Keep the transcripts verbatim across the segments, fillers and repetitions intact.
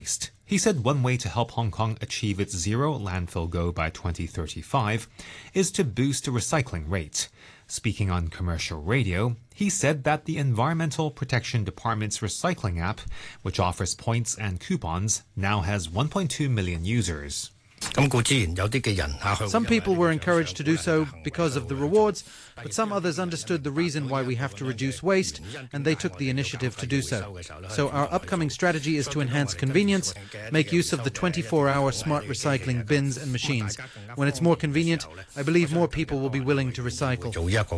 He said one way to help Hong Kong achieve its zero landfill goal by twenty thirty-five is to boost the recycling rate. Speaking on commercial radio, he said that the Environmental Protection Department's recycling app, which offers points and coupons, now has one point two million users. Some people were encouraged to do so because of the rewards, but some others understood the reason why we have to reduce waste, and they took the initiative to do so. So our upcoming strategy is to enhance convenience, make use of the twenty-four hour smart recycling bins and machines. When it's more convenient, I believe more people will be willing to recycle.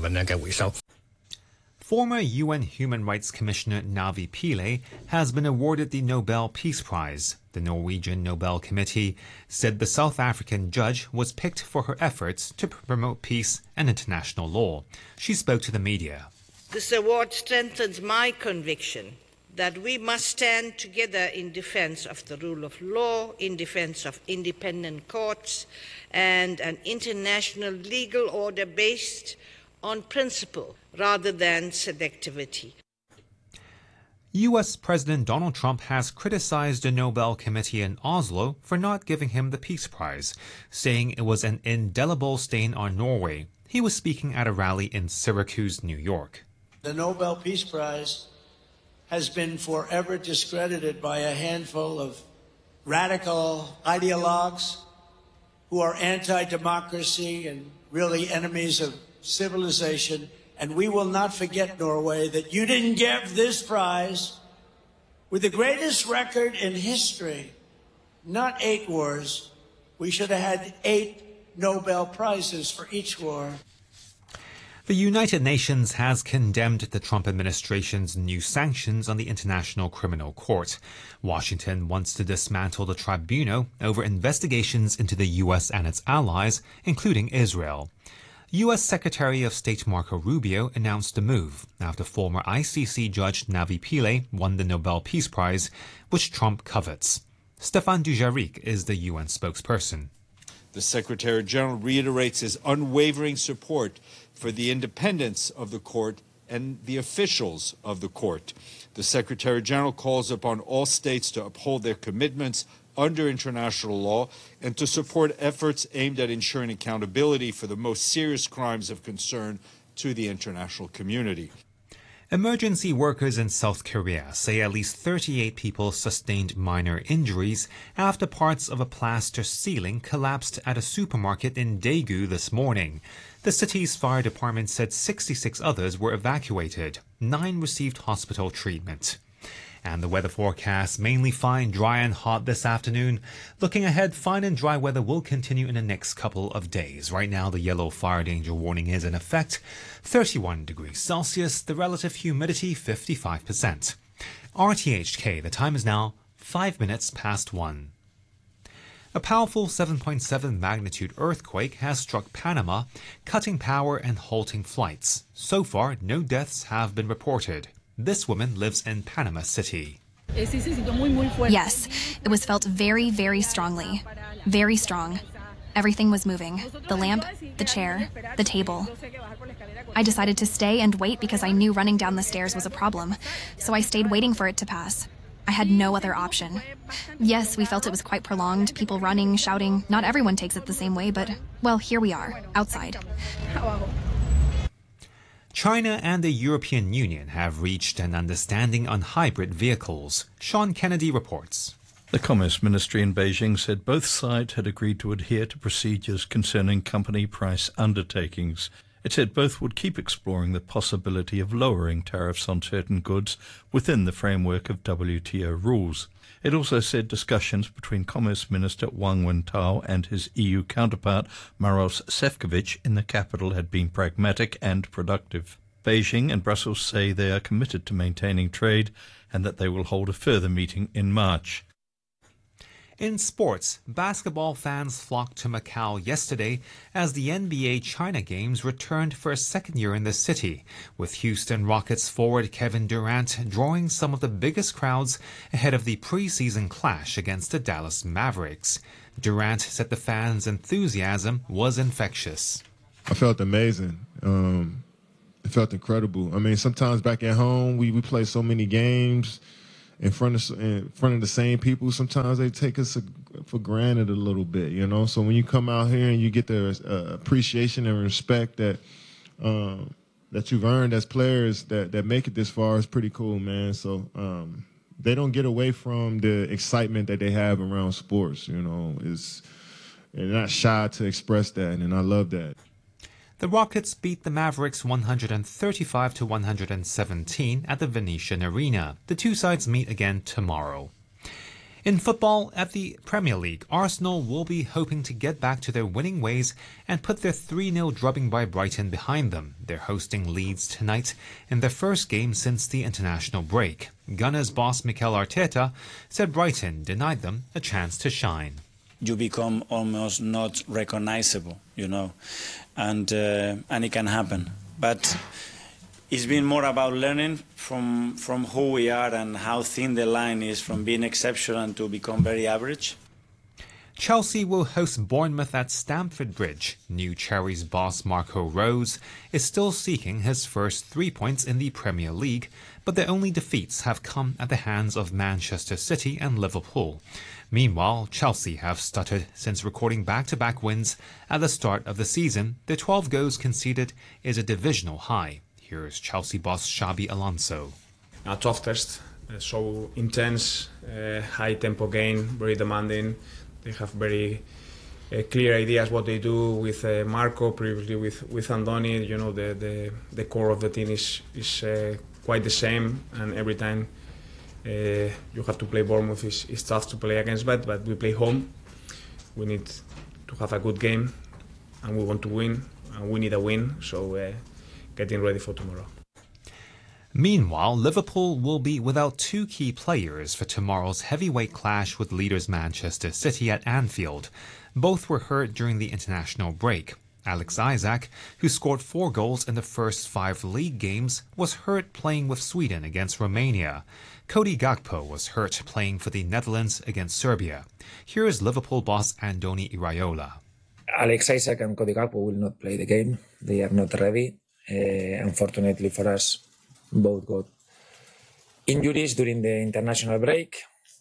Former U N Human Rights Commissioner Navi Pillay has been awarded the Nobel Peace Prize. The Norwegian Nobel Committee said the South African judge was picked for her efforts to promote peace and international law. She spoke to the media. This award strengthens my conviction that we must stand together in defense of the rule of law, in defense of independent courts, and an international legal order based on principle rather than selectivity. U S President Donald Trump has criticized the Nobel Committee in Oslo for not giving him the Peace Prize, saying it was an indelible stain on Norway. He was speaking at a rally in Syracuse, New York. The Nobel Peace Prize has been forever discredited by a handful of radical ideologues who are anti-democracy and really enemies of civilization. And we will not forget, Norway, that you didn't give this prize with the greatest record in history, not eight wars. We should have had eight Nobel Prizes for each war. The United Nations has condemned the Trump administration's new sanctions on the International Criminal Court. Washington wants to dismantle the tribunal over investigations into the U S and its allies, including Israel. U S Secretary of State Marco Rubio announced the move after former I C C judge Navi Pillay won the Nobel Peace Prize, which Trump covets. Stéphane Dujarric is the U N spokesperson. The Secretary General reiterates his unwavering support for the independence of the court and the officials of the court. The Secretary General calls upon all states to uphold their commitments under international law and to support efforts aimed at ensuring accountability for the most serious crimes of concern to the international community. Emergency workers in South Korea say at least thirty-eight people sustained minor injuries after parts of a plaster ceiling collapsed at a supermarket in Daegu this morning. The city's fire department said sixty-six others were evacuated. Nine received hospital treatment. And the weather forecast, mainly fine, dry and hot this afternoon. Looking ahead, fine and dry weather will continue in the next couple of days. Right now, the yellow fire danger warning is in effect. thirty-one degrees Celsius, the relative humidity fifty-five percent. R T H K, the time is now five minutes past one. A powerful seven point seven magnitude earthquake has struck Panama, cutting power and halting flights. So far, no deaths have been reported. This woman lives in Panama City. Yes, it was felt very, very strongly. Very strong. Everything was moving. The lamp, the chair, the table. I decided to stay and wait because I knew running down the stairs was a problem. So I stayed waiting for it to pass. I had no other option. Yes, we felt it was quite prolonged, people running, shouting. Not everyone takes it the same way, but, well, here we are, outside. China and the European Union have reached an understanding on hybrid vehicles. Sean Kennedy reports. The Commerce Ministry in Beijing said both sides had agreed to adhere to procedures concerning company price undertakings. It said both would keep exploring the possibility of lowering tariffs on certain goods within the framework of W T O rules. It also said discussions between Commerce Minister Wang Wentao and his E U counterpart Maros Sefcovic in the capital had been pragmatic and productive. Beijing and Brussels say they are committed to maintaining trade and that they will hold a further meeting in March. In sports, basketball fans flocked to Macau yesterday as the N B A China Games returned for a second year in the city, with Houston Rockets forward Kevin Durant drawing some of the biggest crowds ahead of the preseason clash against the Dallas Mavericks. Durant said the fans' enthusiasm was infectious. I felt amazing. Um, it felt incredible. I mean, sometimes back at home, we, we play so many games, in front of in front of the same people, sometimes they take us for granted a little bit, you know. So when you come out here and you get the uh, appreciation and respect that um, that you've earned as players that that make it this far, is pretty cool, man. So um, they don't get away from the excitement that they have around sports, you know. It's they're not shy to express that, and I love that. The Rockets beat the Mavericks one thirty-five to one seventeen at the Venetian Arena. The two sides meet again tomorrow. In football, at the Premier League, Arsenal will be hoping to get back to their winning ways and put their three nil drubbing by Brighton behind them. They're hosting Leeds tonight in their first game since the international break. Gunners boss Mikel Arteta said Brighton denied them a chance to shine. You become almost not recognizable, you know, and uh, and it can happen. But it's been more about learning from from who we are and how thin the line is from being exceptional to become very average. Chelsea will host Bournemouth at Stamford Bridge. New Cherries boss Marco Rose is still seeking his first three points in the Premier League, but their only defeats have come at the hands of Manchester City and Liverpool. Meanwhile, Chelsea have stuttered since recording back-to-back wins at the start of the season. Their twelve goals conceded is a divisional high. Here's Chelsea boss Xabi Alonso. A tough test, uh, so intense, uh, high-tempo game, very demanding. They have very uh, clear ideas what they do with uh, Marco, previously with, with Andoni. You know, the, the, the core of the team is, is uh, quite the same, and every time Uh, you have to play Bournemouth. It's, it's tough to play against that, but we play home. We need to have a good game, and we want to win, and we need a win, so uh, getting ready for tomorrow. Meanwhile, Liverpool will be without two key players for tomorrow's heavyweight clash with leaders Manchester City at Anfield. Both were hurt during the international break. Alex Isak, who scored four goals in the first five league games, was hurt playing with Sweden against Romania. Cody Gakpo was hurt playing for the Netherlands against Serbia. Here is Liverpool boss Andoni Iraola. Alex Isak and Cody Gakpo will not play the game. They are not ready. Uh, unfortunately for us, both got injuries during the international break.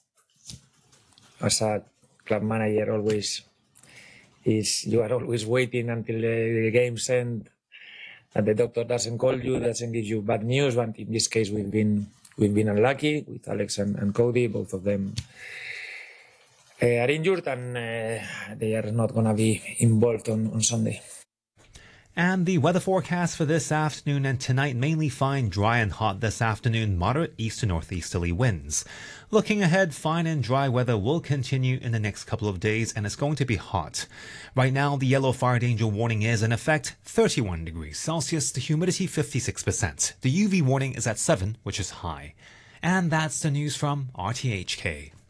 As a club manager, always is you are always waiting until the, the games end, and the doctor doesn't call you, doesn't give you bad news. But in this case, we've been we've been unlucky with Alex and, and Cody. Both of them uh, are injured, and uh, they are not going to be involved on, on Sunday. And the weather forecast for this afternoon and tonight: mainly fine, dry and hot this afternoon, moderate east to northeasterly winds. Looking ahead, fine and dry weather will continue in the next couple of days, and it's going to be hot. Right now, the yellow fire danger warning is in effect, thirty-one degrees Celsius, the humidity fifty-six percent. The U V warning is at seven, which is high. And that's the news from R T H K.